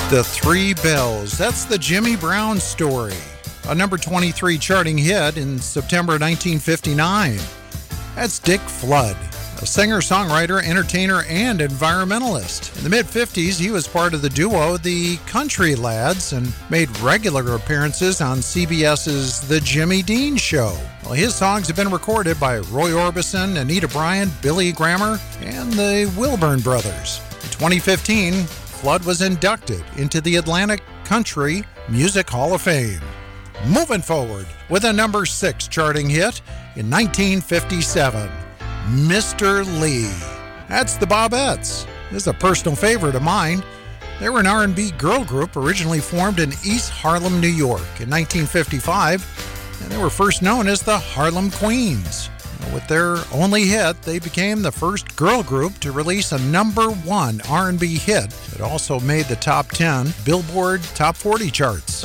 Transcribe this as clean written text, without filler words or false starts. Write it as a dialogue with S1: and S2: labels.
S1: The Three Bells. That's the Jimmy Brown story. A number 23 charting hit in September 1959. That's Dick Flood, a singer, songwriter, entertainer, and environmentalist. In the mid-50s, he was part of the duo The Country Lads and made regular appearances on CBS's The Jimmy Dean Show. Well, his songs have been recorded by Roy Orbison, Anita Bryant, Billy Graham, and the Wilburn Brothers. In 2015, Flood was inducted into the Atlantic Country Music Hall of Fame. Moving forward with a number 6 charting hit in 1957, Mr. Lee. That's the Bobettes. This is a personal favorite of mine. They were an R&B girl group originally formed in East Harlem, New York in 1955, and they were first known as the Harlem Queens. With their only hit, they became the first girl group to release a number 1 R&B hit. It also made the top 10 Billboard Top 40 charts.